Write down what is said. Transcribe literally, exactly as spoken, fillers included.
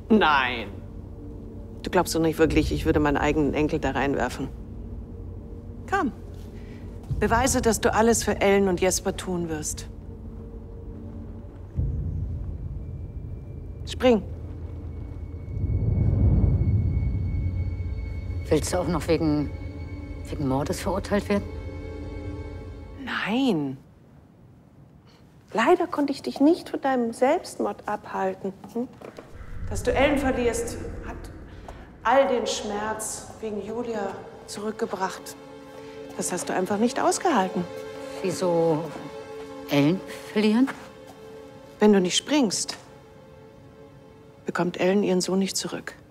Nein. Du glaubst doch nicht wirklich, ich würde meinen eigenen Enkel da reinwerfen. Komm. Beweise, dass du alles für Ellen und Jesper tun wirst. Spring. Willst du auch noch wegen, wegen Mordes verurteilt werden? Nein. Leider konnte ich dich nicht von deinem Selbstmord abhalten. Hm? Dass du Ellen verlierst, hat all den Schmerz wegen Julia zurückgebracht. Das hast du einfach nicht ausgehalten. Wieso Ellen verlieren? Wenn du nicht springst, bekommt Ellen ihren Sohn nicht zurück.